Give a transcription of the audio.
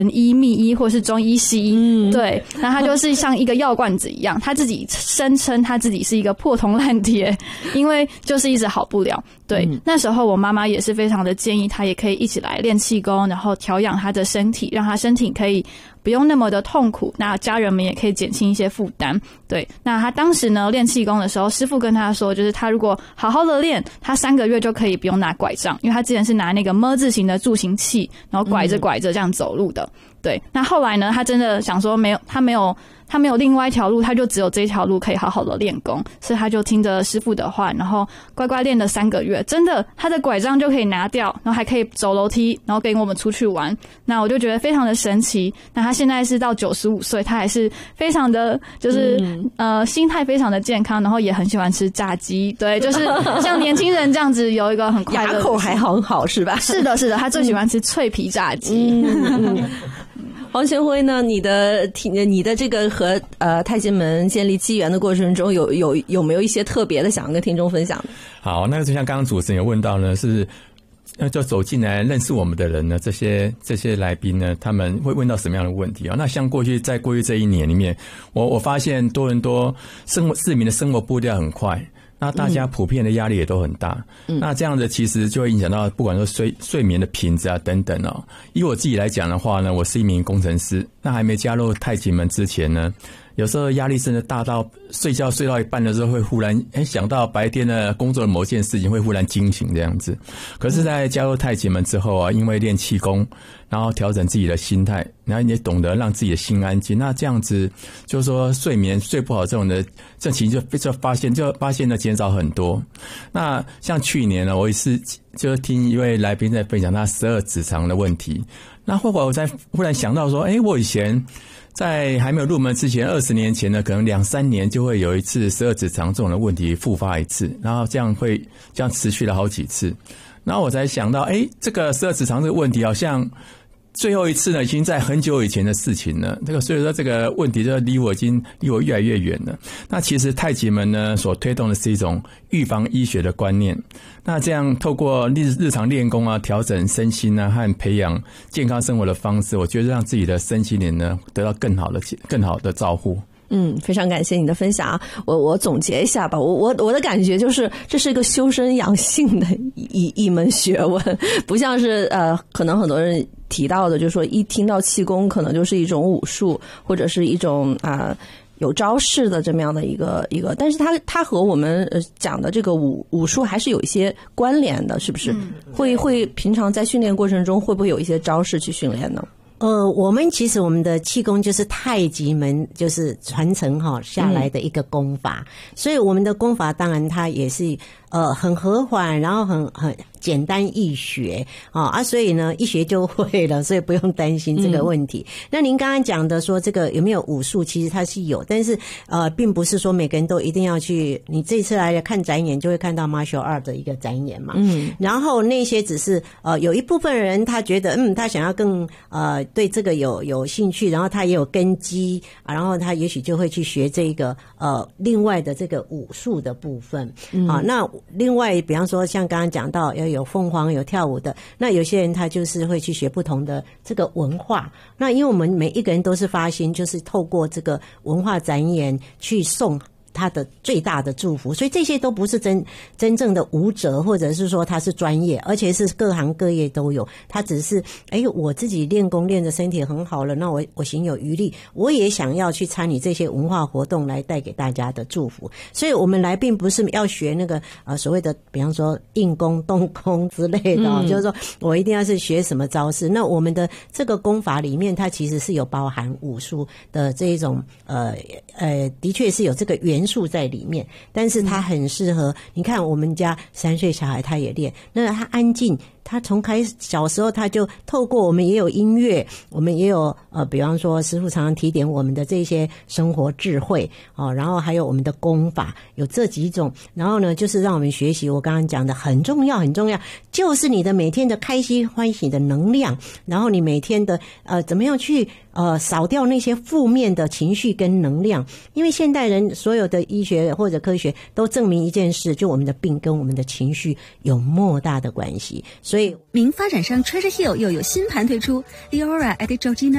医、秘医或是中医、西医，对，那他就是像一个药罐子一样，他自己声称他自己是一个破铜烂铁，因为就是一直好不了。对，那时候我妈妈也是非常的建议他也可以一起来练气功，然后调养他的身体，让他身体可以不用那么的痛苦，那家人们也可以减轻一些负担。对，那他当时呢练气功的时候，师父跟他说，就是他如果好好的练，他3个月就可以不用拿拐杖，因为他之前是拿那个么字形的助行器，然后拐着这样走路的。对，那后来呢，他真的想说他没有另外一条路，他就只有这一条路可以好好的练功，所以他就听着师父的话，然后乖乖练了3个月，真的他的拐杖就可以拿掉，然后还可以走楼梯，然后跟我们出去玩。那我就觉得非常的神奇。那他现在是到95岁，他还是非常的就是心态非常的健康，然后也很喜欢吃炸鸡。对，就是像年轻人这样子有一个很快乐的牙口还很好是吧？ 是的，他最喜欢吃脆皮炸鸡。 黄全辉呢？你的这个和太极门建立机缘的过程中，有没有一些特别的想要跟听众分享的？ 好，那就像刚刚主持人有问到呢，是就走进来认识我们的人呢，这些来宾呢，他们会问到什么样的问题啊？那像在过去这1年里面，我发现多伦多市民的生活步调很快。那大家普遍的压力也都很大，那这样子其实就会影响到不管说睡眠的品质啊等等哦。以我自己来讲的话呢，我是一名工程师，那还没加入太极门之前呢，有时候压力真的大到睡觉睡到一半的时候会忽然想到白天的工作的某件事情，会忽然惊醒这样子。可是在加入太极门之后啊，因为练气功，然后调整自己的心态，然后你也懂得让自己的心安静，那这样子就是说睡眠睡不好这情形就发现的减少很多。那像去年呢，我也是就听一位来宾在分享他12指肠的问题，那后来我才忽然想到说，我以前在还没有入门之前，20年前呢，可能2-3年就会有一次12指肠这种的问题复发一次，然后这样持续了好几次，然后我才想到，这个12指肠这个问题好像最后一次呢，已经在很久以前的事情了。所以说这个问题就离我越来越远了。那其实太极门呢所推动的是一种预防医学的观念。那这样透过日常练功啊，调整身心啊，和培养健康生活的方式，我觉得让自己的身心灵呢得到更好的照护。 非常感谢你的分享啊！我总结一下吧，我的感觉就是这是一个修身养性的一门学问，不像是可能很多人提到的，就是说一听到气功可能就是一种武术或者是一种有招式的这么样的一个，但是它和我们讲的这个武术还是有一些关联的，是不是？会平常在训练过程中会不会有一些招式去训练呢？ 其实我们的气功就是太极门就是传承下来的一个功法，所以我们的功法当然它也是很和缓，然后很简单易学所以呢一学就会了，所以不用担心这个问题。那您刚刚讲的说这个有没有武术，其实它是有，但是并不是说每个人都一定要去，你这次来看展演就会看到 martial art 的一个展演嘛，然后那些只是有一部分人他觉得他想要更对这个有兴趣，然后他也有根基然后他也许就会去学这个另外的这个武术的部分那另外比方说像刚刚讲到要有凤凰有跳舞的，那有些人他就是会去学不同的这个文化，那因为我们每一个人都是发心就是透过这个文化展演去送他的最大的祝福，所以这些都不是真正的舞者，或者是说他是专业，而且是各行各业都有，他只是我自己练功练的身体很好了，那我行有余力，我也想要去参与这些文化活动来带给大家的祝福，所以我们来并不是要学那个所谓的比方说硬功动功之类的就是说我一定要是学什么招式，那我们的这个功法里面它其实是有包含武术的这一种的确是有这个元素在里面，但是它很适合你看我们家3岁小孩他也练，那他安静，他从小时候他就透过我们也有音乐，我们也有比方说师父常常提点我们的这些生活智慧然后还有我们的功法，有这几种，然后呢就是让我们学习我刚刚讲的很重要就是你的每天的开心欢喜的能量，然后你每天的怎么样去扫掉那些负面的情绪跟能量，因为现代人所有的医学或者科学都证明一件事，就我们的病跟我们的情绪有莫大的关系，所所以名发展商 Treasure Hill 又有新盘推出 Leora at Georgina